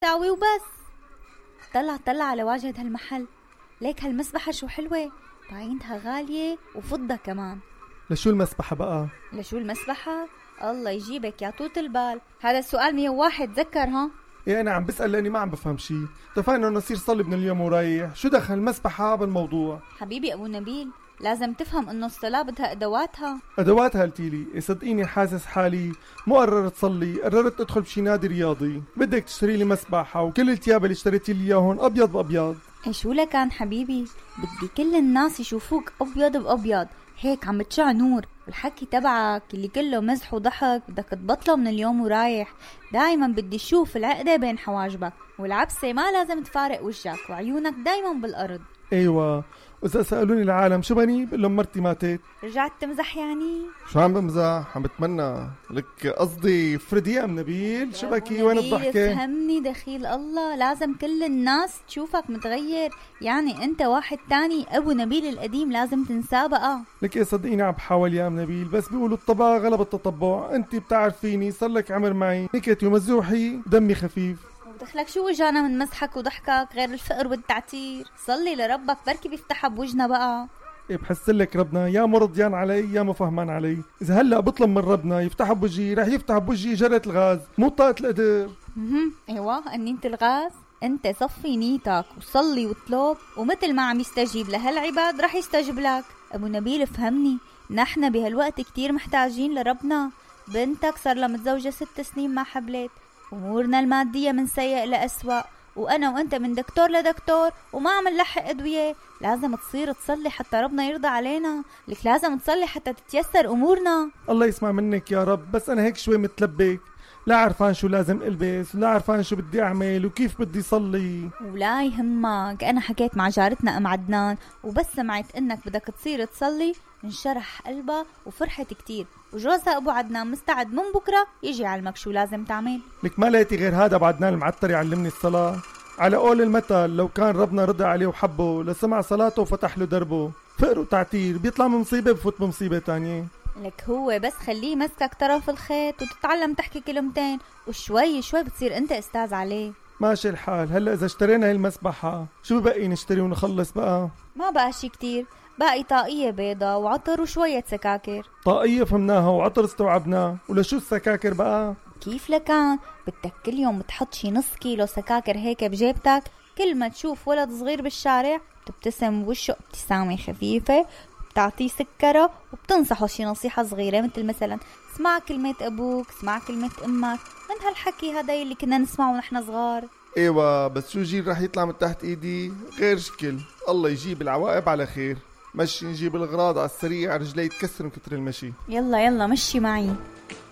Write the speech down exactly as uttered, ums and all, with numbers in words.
تساوي وبس. طلع طلع على واجهة هالمحل، ليك هالمسبحة شو حلوة، تعينتها غالية وفضة كمان. لشو المسبحة بقى؟ لشو المسبحة؟ الله يجيبك يا طوط البال، هذا السؤال مية وواحد تذكر ها؟ ايه انا عم بسأل لاني ما عم بفهم شي. اتفقنا انه نصير صلي من اليوم ورايح، شو دخل المسبحة بالموضوع؟ حبيبي ابو نبيل، لازم تفهم انه الصلاة بدها ادواتها. ادواتها قلتيلي؟ صدقيني حاسس حالي مو قررت صلي، قررت ادخل بشي نادي رياضي. بدك تشتري لي مسبحة وكل التياب اللي اشتريتي لي اياهم ابيض بابيض. ايه شو لكان حبيبي، بدي كل الناس يشوفوك ابيض بابيض هيك عم بتشع نور. والحكي تبعك اللي كله مزح وضحك بدك تبطله من اليوم ورايح. دايما بدي اشوف العقدة بين حواجبك، والعبسة ما لازم تفارق وجهك، وعيونك دايما بالارض. ايوه، واذا سألوني العالم شو بني بقول لهم مرتي ماتت. رجعت تمزح يعني؟ شو عم بمزح؟ عم بتمنى لك قصدي فريدي يا ام نبيل. شو بكي وين الضحكة؟ فهمني دخيل الله، لازم كل الناس تشوفك متغير، يعني انت واحد تاني. ابو نبيل القديم لازم تنساه بقى. لك ايه صدقيني عم بحاول يا ام نبيل، بس بيقولوا الطبع غلب التطبع. انت بتعرفيني صار لك عمر معي، نكتي ومزوحي دمي خفيف. ودخلك شو وجانا من مسحك وضحكك غير الفقر والتعتير؟ صلي لربك بركي بيفتحها بوجنا بقى. إيه بحسلك ربنا يا مرضيان علي يا مفهمان علي. اذا هلا بطلب من ربنا يفتح بوجهي رح يفتح بوجهي جرة الغاز، مو طاقة القدر. ايوه انينة الغاز. انت صفي نيتك وصلي واطلب، ومثل ما عم يستجيب لهالعباد رح يستجيب لك. ابو نبيل فهمني، نحن بهالوقت كتير محتاجين لربنا. بنتك صار لها متزوجة ست سنين ما حبلت، امورنا المادية من سيء لأسوأ، وانا وانت من دكتور لدكتور وما عم نلحق ادوية. لازم تصير تصلي حتى ربنا يرضى علينا. لك لازم تصلي حتى تتيسر امورنا. الله يسمع منك يا رب، بس انا هيك شوي متلبك، لا عرفان شو لازم البس ولا عرفان شو بدي اعمل وكيف بدي صلي. ولا يهمك، انا حكيت مع جارتنا ام عدنان، وبس سمعت انك بدك تصير تصلي انشرح قلبها وفرحت كتير، وجوزها ابو عدنان مستعد من بكره يجي يعلمك شو لازم تعمل. لك ما لقيتي غير هذا ابو عدنان المعتر يعلمني الصلاه؟ على قول المثل لو كان ربنا رضى عليه وحبه لسمع صلاته وفتح له دربه. فقر وتعتير بيطلع من مصيبه بفوت بمصيبه تانية. لك هو بس خليه مسكك طرف الخيط وتتعلم تحكي كلمتين، وشوي شوي بتصير انت استاذ عليه. ماشي الحال. هلا اذا اشترينا هاي المسبحه شو ببقي نشتري ونخلص بقى؟ ما بقى شي كتير، باقي طاقية بيضة وعطر وشوية سكاكر. طاقية فهمناها وعطر استوعبناه، ولشو السكاكر بقى؟ كيف لكان بدك كل يوم تحط شي نص كيلو سكاكر هيك بجيبتك، كل ما تشوف ولد صغير بالشارع بتبتسم بوشه ابتسامة خفيفة، بتعطيه سكره وبتنصحه شي نصيحة صغيرة، مثل مثلا اسمع كلمة ابوك، اسمع كلمة امك، من هالحكي هذا اللي كنا نسمعه ونحن صغار. ايوه بس شو جيل رح يطلع من تحت ايدي غير شكل. الله يجيب العواقب على خير. مشي نجيب الغراض على السريع، رجلي تكسر من كتر المشي. يلا يلا مشي معي.